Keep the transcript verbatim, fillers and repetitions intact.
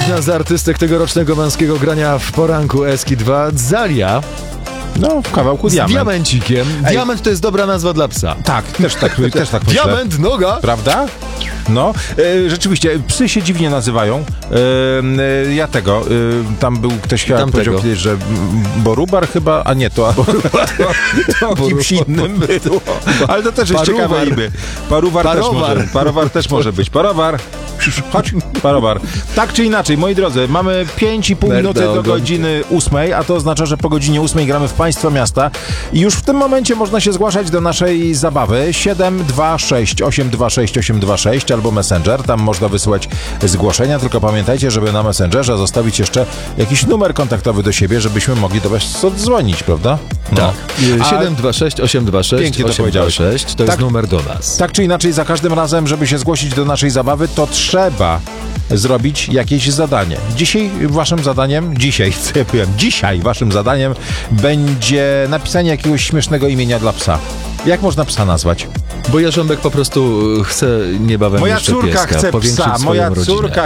Jedna z artystek tegorocznego męskiego grania w poranku Eski dwa, Zalia. No, w kawałku Z diament. diamencikiem. Ej. Diament to jest dobra nazwa dla psa. Tak, też tak, też tak myślę. Diament, noga. Prawda? No, e, rzeczywiście, psy się dziwnie nazywają. E, e, ja tego, e, tam był ktoś chyba Tamtego. powiedział kiedyś, że m, Borubar chyba, a nie, to, to, to kimś innym było. Ale to też jest Paruwar. ciekawe imię. Parowar też Parowar. może, parowar też może być. Parowar, chodź, parowar. Tak czy inaczej, moi drodzy, mamy pięć i pół Merda minuty do ogonki. godziny ósmej, a to oznacza, że po godzinie ósmej gramy w Państwo Miasta i już w tym momencie można się zgłaszać do naszej zabawy siedem dwa sześć osiem dwa sześć osiem dwa sześć albo Messenger, tam można wysyłać zgłoszenia, tylko pamiętajcie, żeby na Messengerze zostawić jeszcze jakiś numer kontaktowy do siebie, żebyśmy mogli do Was odzwonić, prawda? No. Tak. A- siedem dwa sześć osiem dwa sześć Pięknie to osiem dwa powiedziałeś. sześć to Tak. jest numer do nas. Tak czy inaczej, za każdym razem, żeby się zgłosić do naszej zabawy, to trzeba zrobić jakieś zadanie. Dzisiaj waszym zadaniem, dzisiaj, co ja powiem, dzisiaj waszym zadaniem będzie napisanie jakiegoś śmiesznego imienia dla psa. Jak można psa nazwać? Bo Jarząbek po prostu chce niebawem Moja jeszcze córka pieska, chce powiększyć psa, swoją moja rodzinę. córka